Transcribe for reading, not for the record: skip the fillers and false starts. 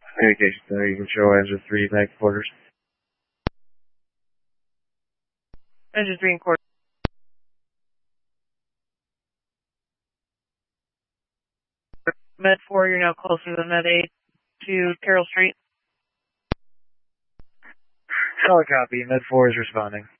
Communication Center, you can show Azure 3 back quarters. Azure 3 and quarters. Med 4, you're now closer than Med 8 to Carroll Street. Solid copy. Med 4 is responding.